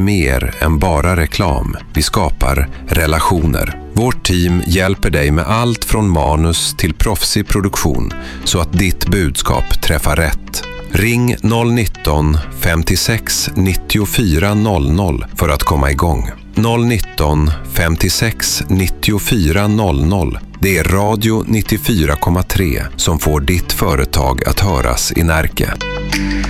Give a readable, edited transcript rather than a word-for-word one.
Mer än bara reklam. Vi skapar relationer. Vårt team hjälper dig med allt från manus till proffsig produktion så att ditt budskap träffar rätt. Ring 019 56 94 00 för att komma igång. 019 56 94 00. Det är Radio 94,3 som får ditt företag att höras i Närke.